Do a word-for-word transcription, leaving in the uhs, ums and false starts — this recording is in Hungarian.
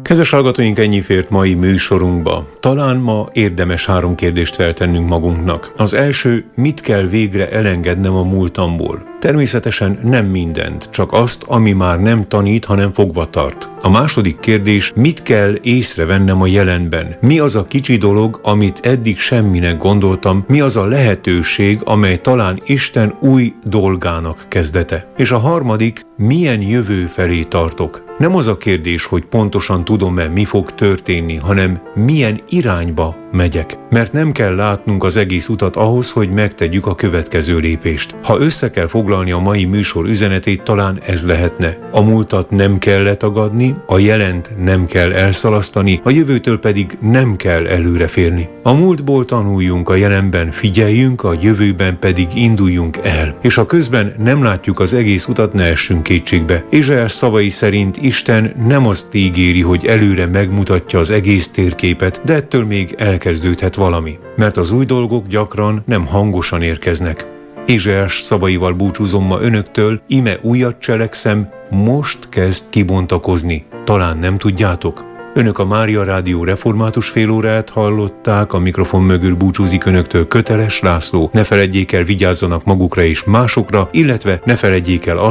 Kedves hallgatóink, ennyi fért mai műsorunkba. Talán ma érdemes három kérdést feltennünk magunknak. Az első, mit kell végre elengednem a múltamból? Természetesen nem mindent, csak azt, ami már nem tanít, hanem fogva tart. A második kérdés, mit kell észrevennem a jelenben? Mi az a kicsi dolog, amit eddig semminek gondoltam? Mi az a lehetőség, amely talán Isten új dolgának kezdete? És a harmadik, milyen jövő felé tartok? Nem az a kérdés, hogy pontosan tudom-e, mi fog történni, hanem milyen irányba megyek. Mert nem kell látnunk az egész utat ahhoz, hogy megtegyük a következő lépést. Ha össze kell foglalni a mai műsor üzenetét, talán ez lehetne. A múltat nem kell letagadni, a jelent nem kell elszalasztani, a jövőtől pedig nem kell előreférni. A múltból tanuljunk, a jelenben figyeljünk, a jövőben pedig induljunk el. És ha közben nem látjuk az egész utat, ne essünk kétségbe. Ézsaiás szavai szerint Isten nem azt ígéri, hogy előre megmutatja az egész térképet, de ettől még elkezdődhet valami. Mert az új dolgok gyakran nem hangosan érkeznek. Ézsaiás szavaival búcsúzom ma önöktől, ime újat cselekszem, most kezd kibontakozni. Talán nem tudjátok? Önök a Mária Rádió református félórát hallották, a mikrofon mögül búcsúzik önöktől Köteles László. Ne feledjék el, vigyázzanak magukra és másokra, illetve ne feledjék el azt,